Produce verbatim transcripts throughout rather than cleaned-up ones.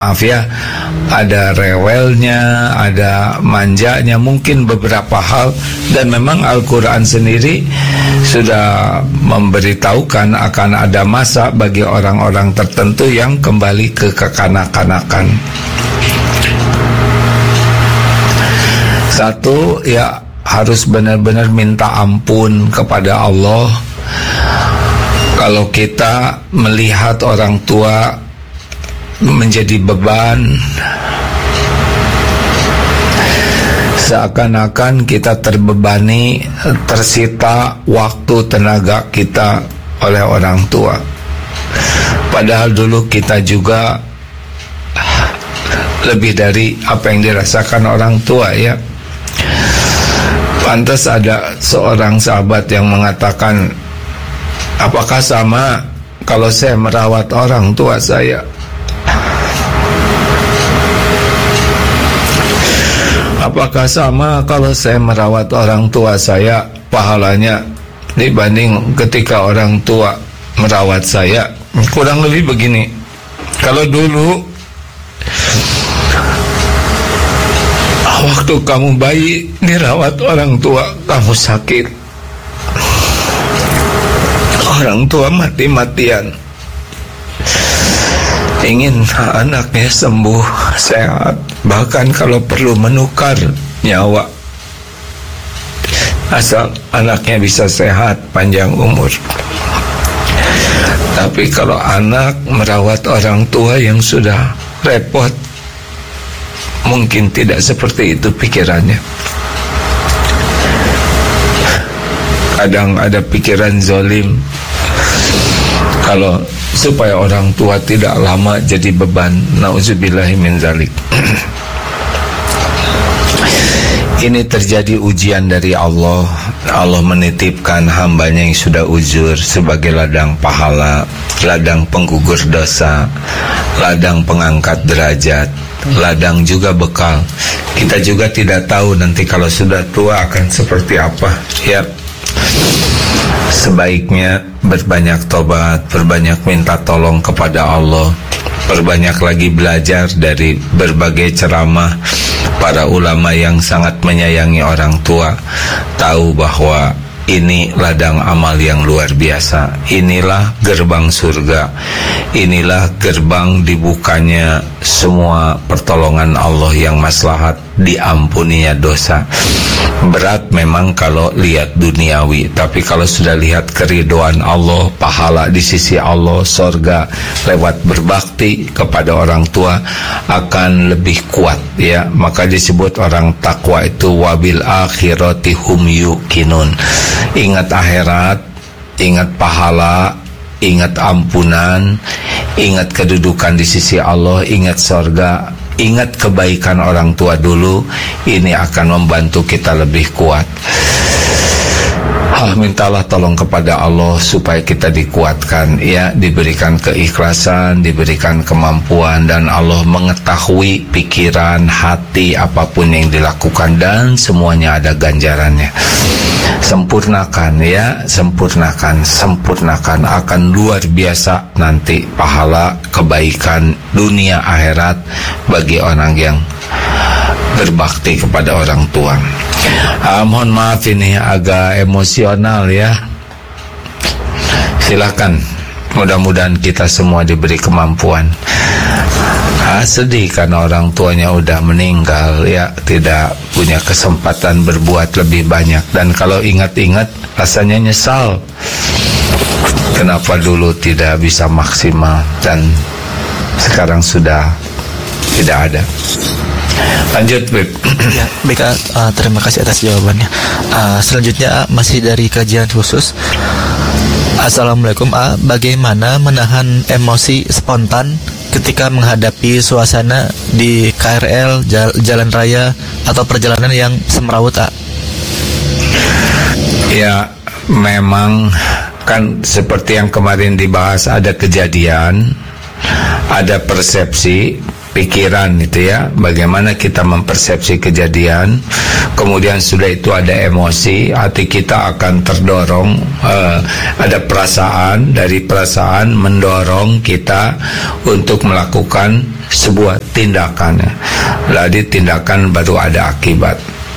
maaf ya, ada rewelnya, ada manjanya, mungkin beberapa hal. Dan memang Al-Quran sendiri sudah memberitahukan akan ada masa bagi orang-orang tertentu yang kembali ke kekanak-kanakan. Satu, ya harus benar-benar minta ampun kepada Allah kalau kita melihat orang tua menjadi beban, seakan-akan kita terbebani, tersita waktu tenaga kita oleh orang tua. Padahal dulu kita juga lebih dari apa yang dirasakan orang tua ya. Pantas ada seorang sahabat yang mengatakan, apakah sama kalau saya merawat orang tua saya? Apakah sama kalau saya merawat orang tua saya pahalanya dibanding ketika orang tua merawat saya? Kurang lebih begini. Kalau dulu waktu kamu bayi dirawat orang tua, kamu sakit, orang tua mati-matian, ingin anaknya sembuh, sehat, bahkan kalau perlu menukar nyawa asal anaknya bisa sehat, panjang umur. Tapi kalau anak merawat orang tua yang sudah repot, mungkin tidak seperti itu pikirannya. Kadang ada pikiran zalim, kalau supaya orang tua tidak lama jadi beban. Nauzubillahi min zalik. Ini terjadi ujian dari Allah. Allah menitipkan hambanya yang sudah uzur sebagai ladang pahala, ladang penggugur dosa, ladang pengangkat derajat, ladang juga bekal. Kita juga tidak tahu nanti kalau sudah tua akan seperti apa ya. Sebaiknya berbanyak tobat, berbanyak minta tolong kepada Allah, berbanyak lagi belajar dari berbagai ceramah para ulama yang sangat menyayangi orang tua. Tahu bahwa ini ladang amal yang luar biasa. Inilah gerbang surga. Inilah gerbang dibukanya semua pertolongan Allah yang maslahat, diampuninya dosa. Berat memang kalau lihat duniawi, tapi kalau sudah lihat keridhaan Allah, pahala di sisi Allah, surga lewat berbakti kepada orang tua akan lebih kuat ya. Maka disebut orang takwa itu wabil akhirati hum yuqinun. Ingat akhirat, ingat pahala, ingat ampunan, ingat kedudukan di sisi Allah, ingat surga, ingat kebaikan orang tua dulu. Ini akan membantu kita lebih kuat. Ah, mintalah tolong kepada Allah supaya kita dikuatkan ya, diberikan keikhlasan, diberikan kemampuan, dan Allah mengetahui pikiran, hati, apapun yang dilakukan, dan semuanya ada ganjarannya. Sempurnakan ya, sempurnakan, sempurnakan, akan luar biasa nanti pahala kebaikan dunia akhirat bagi orang yang berbakti kepada orang tua. Ah, mohon maaf ini agak emosional ya. Silakan, mudah-mudahan kita semua diberi kemampuan. Ah, sedih karena orang tuanya udah meninggal ya, tidak punya kesempatan berbuat lebih banyak. Dan kalau ingat-ingat rasanya nyesal, kenapa dulu tidak bisa maksimal dan sekarang sudah tidak ada. Lanjut, Beb. Ya, baik, uh, terima kasih atas jawabannya. Uh, selanjutnya uh, masih dari kajian khusus. Assalamualaikum, uh, bagaimana menahan emosi spontan ketika menghadapi suasana di K R L, jal jalan raya, atau perjalanan yang semrawut, uh? Ya, memang kan seperti yang kemarin dibahas, ada kejadian, ada persepsi, pikiran itu ya, bagaimana kita mempersepsi kejadian. Kemudian sudah itu ada emosi, hati kita akan terdorong, uh, ada perasaan, dari perasaan mendorong kita untuk melakukan sebuah tindakan. Jadi tindakan baru ada akibat.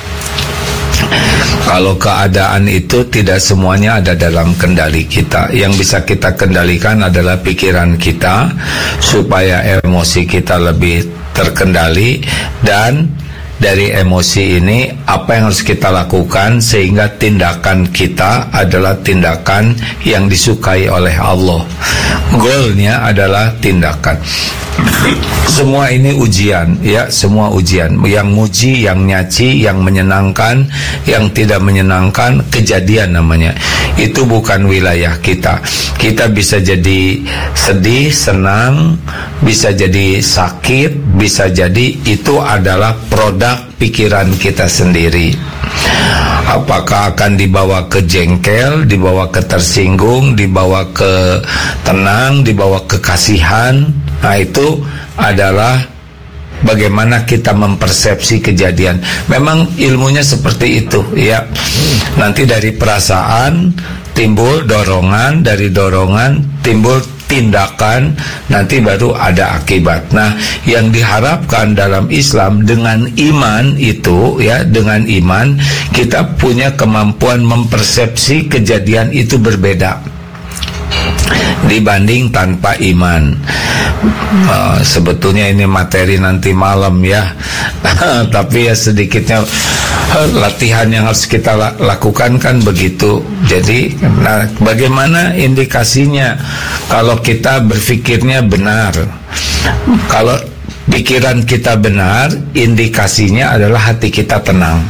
Kalau keadaan itu tidak semuanya ada dalam kendali kita. Yang bisa kita kendalikan adalah pikiran kita, supaya emosi kita lebih terkendali. Dan dari emosi ini, apa yang harus kita lakukan sehingga tindakan kita adalah tindakan yang disukai oleh Allah. Goalnya adalah tindakan. Semua ini ujian, ya, semua ujian. Yang muji, yang nyaci, yang menyenangkan, yang tidak menyenangkan, kejadian namanya. Itu bukan wilayah kita. Kita bisa jadi sedih, senang, bisa jadi sakit, bisa jadi itu adalah produk pikiran kita sendiri. Apakah akan dibawa ke jengkel, dibawa ke tersinggung, dibawa ke tenang, dibawa ke kasihan? Nah, itu adalah bagaimana kita mempersepsi kejadian. Memang ilmunya seperti itu, ya. Nanti dari perasaan timbul dorongan, dari dorongan timbul tindakan, nanti baru ada akibat. Nah, yang diharapkan dalam Islam dengan iman itu, ya, dengan iman kita punya kemampuan mempersepsi kejadian itu berbeda dibanding tanpa iman. Uh, sebetulnya ini materi nanti malam, ya. Tapi ya sedikitnya uh, latihan yang harus kita la- lakukan kan begitu. Jadi, nah, bagaimana indikasinya kalau kita berpikirnya benar? Kalau pikiran kita benar, indikasinya adalah hati kita tenang.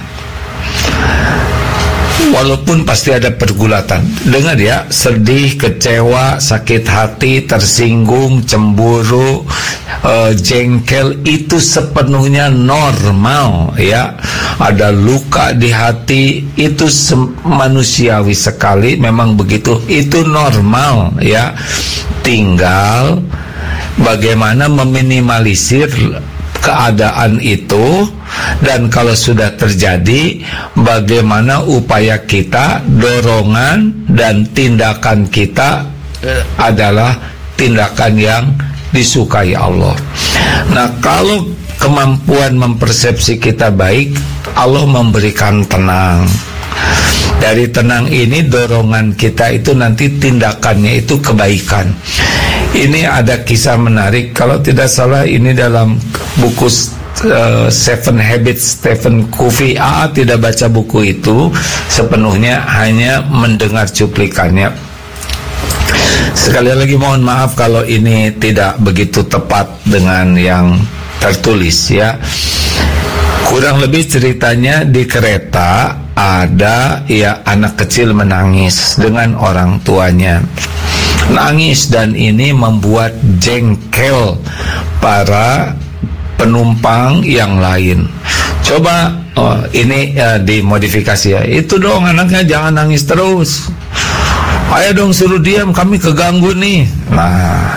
Walaupun pasti ada pergulatan. Dengar ya, sedih, kecewa, sakit hati, tersinggung, cemburu, uh, jengkel, itu sepenuhnya normal, ya. Ada luka di hati, itu sem- manusiawi sekali, memang begitu. Itu normal, ya. Tinggal bagaimana meminimalisir keadaan itu, dan kalau sudah terjadi, bagaimana upaya kita, dorongan dan tindakan kita eh, adalah tindakan yang disukai Allah. Nah, kalau kemampuan mempersepsi kita baik, Allah memberikan tenang. Dari tenang ini, dorongan kita itu nanti tindakannya itu kebaikan. Ini ada kisah menarik, kalau tidak salah ini dalam buku uh, Seven Habits Stephen Covey. A A tidak baca buku itu sepenuhnya, hanya mendengar cuplikannya. Sekali lagi mohon maaf kalau ini tidak begitu tepat dengan yang tertulis, ya. Kurang lebih ceritanya, di kereta ada, ya, anak kecil menangis dengan orang tuanya. Nangis, dan ini membuat jengkel para penumpang yang lain. Coba, oh, ini ya, dimodifikasi, ya. Itu dong anaknya, jangan nangis terus. Ayo dong suruh diam, kami keganggu nih. Nah,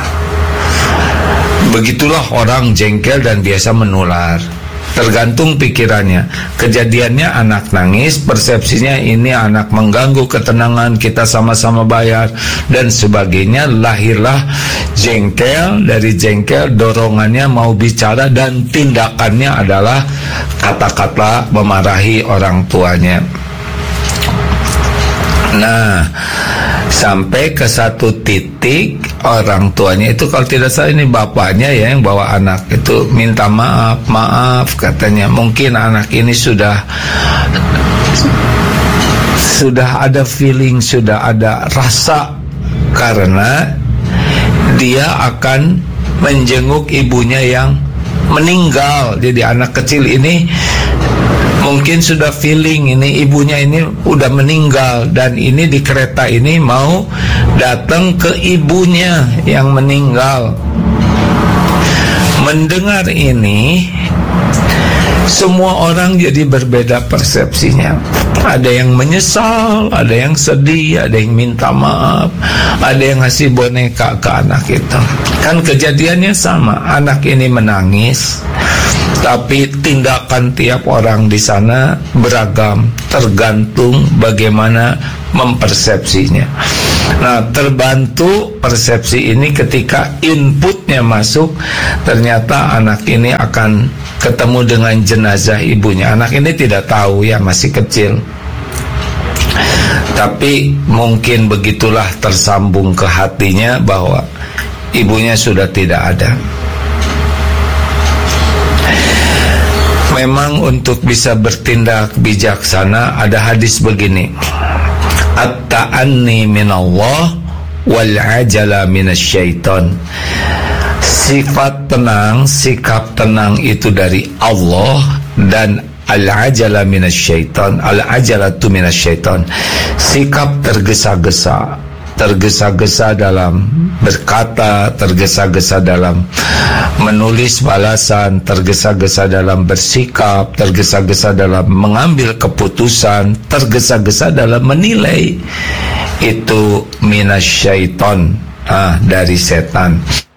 begitulah orang jengkel dan biasa menular. Tergantung pikirannya. Kejadiannya anak nangis, persepsinya ini anak mengganggu ketenangan, kita sama-sama bayar dan sebagainya. Lahirlah jengkel, dari jengkel dorongannya mau bicara, dan tindakannya adalah kata-kata memarahi orang tuanya. Nah, sampai ke satu titik orang tuanya itu, kalau tidak salah ini bapaknya, ya, yang bawa anak itu, minta maaf, maaf katanya. Mungkin anak ini sudah sudah ada feeling, sudah ada rasa, karena dia akan menjenguk ibunya yang meninggal. Jadi anak kecil ini mungkin sudah feeling ini ibunya ini udah meninggal, dan ini di kereta ini mau datang ke ibunya yang meninggal. Mendengar ini, Semua orang jadi berbeda persepsinya. Ada yang menyesal, ada yang sedih, ada yang minta maaf, ada yang ngasih boneka ke anak itu. Kan kejadiannya sama, anak ini menangis, tapi tindakan tiap orang di sana beragam, tergantung bagaimana mempersepsinya. Nah, terbantu persepsi ini ketika inputnya masuk, ternyata anak ini akan ketemu dengan jenazah ibunya. Anak ini tidak tahu ya, masih kecil, tapi mungkin begitulah tersambung ke hatinya bahwa ibunya sudah tidak ada. Memang untuk bisa bertindak bijaksana ada hadis begini, at-ta'anni minallah wal ajala minasyaiton. Sifat tenang, sikap tenang itu dari Allah, dan al-ajala minasyaiton, al-ajalatu minasyaiton. Sikap tergesa-gesa, tergesa-gesa dalam berkata, tergesa-gesa dalam menulis balasan, tergesa-gesa dalam bersikap, tergesa-gesa dalam mengambil keputusan, tergesa-gesa dalam menilai, itu minasyaiton, ah, dari setan.